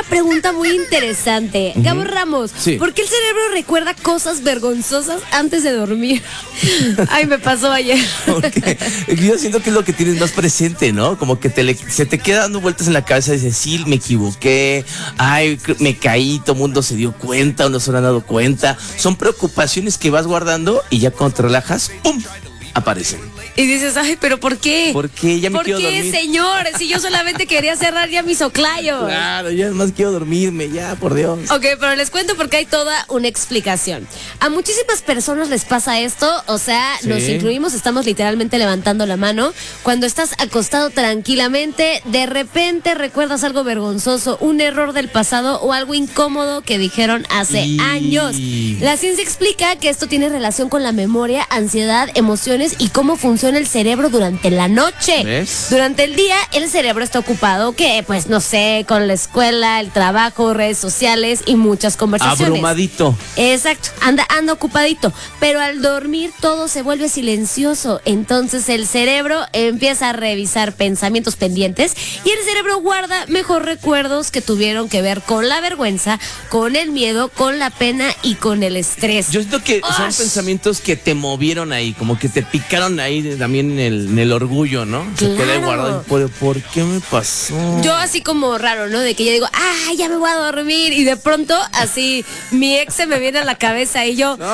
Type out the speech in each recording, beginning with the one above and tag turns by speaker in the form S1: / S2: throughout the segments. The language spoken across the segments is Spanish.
S1: pregunta muy interesante. Gabo Ramos,
S2: Sí.
S1: ¿por qué el cerebro recuerda cosas vergonzosas antes de dormir? Ay, me pasó ayer.
S2: Porque yo siento que es lo que tienes más presente, ¿no? Como que se te queda dando vueltas en la cabeza y dices, sí, me equivoqué, ay, me caí, todo el mundo se dio cuenta o no se han dado cuenta. Son preocupaciones que vas guardando y ya cuando te relajas, ¡pum!, aparecen.
S1: Y dices, ay, ¿pero por qué?
S2: Porque ya me
S1: ¿Por
S2: quiero
S1: qué,
S2: dormir.
S1: señor? Si yo solamente quería cerrar ya mis oclayos.
S2: Claro, ya más quiero dormirme, ya, por Dios.
S1: Ok, pero les cuento porque hay toda una explicación. A muchísimas personas les pasa esto, o sea,
S2: Sí.
S1: nos incluimos, estamos literalmente levantando la mano. Cuando estás acostado tranquilamente, de repente recuerdas algo vergonzoso, un error del pasado o algo incómodo que dijeron hace años. La ciencia explica que esto tiene relación con la memoria, ansiedad, emociones y cómo funciona el cerebro durante la noche.
S2: ¿Ves?
S1: Durante el día el cerebro está ocupado, que pues no sé, con la escuela, el trabajo, redes sociales y muchas conversaciones.
S2: Abrumadito.
S1: Exacto, anda ocupadito, pero al dormir todo se vuelve silencioso, entonces el cerebro empieza a revisar pensamientos pendientes y el cerebro guarda mejor recuerdos que tuvieron que ver con la vergüenza, con el miedo, con la pena y con el estrés.
S2: Yo siento que son
S1: ¡Osh!
S2: pensamientos que te movieron ahí, como que te picaron ahí también en el orgullo, ¿no? Se queda ahí
S1: Claro.
S2: guardado. ¿Por qué me pasó?
S1: Yo así como raro, ¿no? De que yo digo, ya me voy a dormir y de pronto así mi ex se me viene a la cabeza y yo,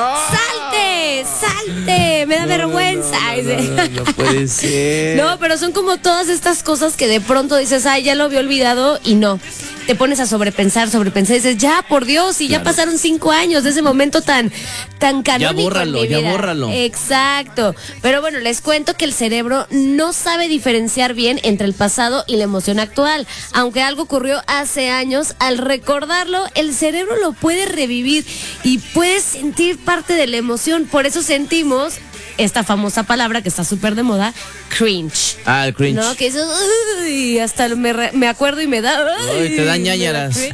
S1: salte, me da vergüenza.
S2: No puede ser.
S1: No, pero son como todas estas cosas que de pronto dices, ya lo había olvidado y no. Te pones a sobrepensar y dices, ya, por Dios, y ya pasaron 5 años de ese momento tan canónico en mi vida.
S2: Ya bórralo.
S1: Exacto. Pero bueno, les cuento que el cerebro no sabe diferenciar bien entre el pasado y la emoción actual. Aunque algo ocurrió hace años, al recordarlo, el cerebro lo puede revivir y puedes sentir parte de la emoción. Por eso sentimos esta famosa palabra que está súper de moda, cringe.
S2: El cringe.
S1: ¿No? Que eso, hasta me acuerdo y me da.
S2: Ay, te da ñáñaras.